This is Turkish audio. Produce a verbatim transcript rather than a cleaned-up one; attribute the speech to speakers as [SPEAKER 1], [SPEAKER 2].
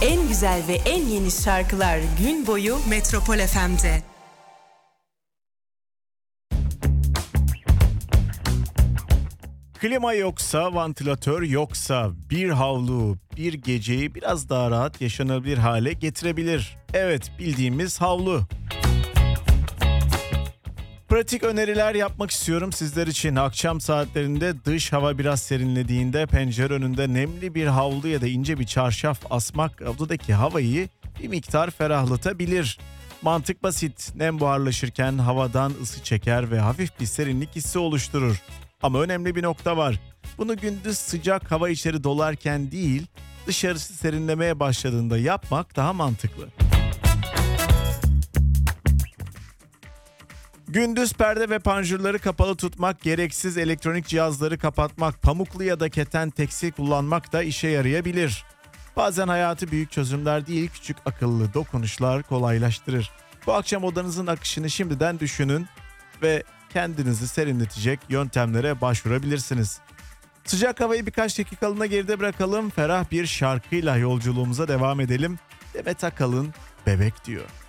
[SPEAKER 1] En güzel ve en yeni şarkılar gün boyu Metropol F M'de.
[SPEAKER 2] Klima yoksa, vantilatör yoksa bir havlu bir geceyi biraz daha rahat yaşanabilir hale getirebilir. Evet, bildiğimiz havlu. Pratik öneriler yapmak istiyorum sizler için. Akşam saatlerinde dış hava biraz serinlediğinde pencere önünde nemli bir havlu ya da ince bir çarşaf asmak odadaki havayı bir miktar ferahlatabilir. Mantık basit. Nem buharlaşırken havadan ısı çeker ve hafif bir serinlik hissi oluşturur. Ama önemli bir nokta var. Bunu gündüz sıcak hava içeri dolarken değil, dışarısı serinlemeye başladığında yapmak daha mantıklı. Gündüz perde ve panjurları kapalı tutmak, gereksiz elektronik cihazları kapatmak, pamuklu ya da keten tekstil kullanmak da işe yarayabilir. Bazen hayatı büyük çözümler değil, küçük akıllı dokunuşlar kolaylaştırır. Bu akşam odanızın akışını şimdiden düşünün ve kendinizi serinletecek yöntemlere başvurabilirsiniz. Sıcak havayı birkaç dakikalığına geride bırakalım, ferah bir şarkıyla yolculuğumuza devam edelim. Demet Akalın Bebek diyor.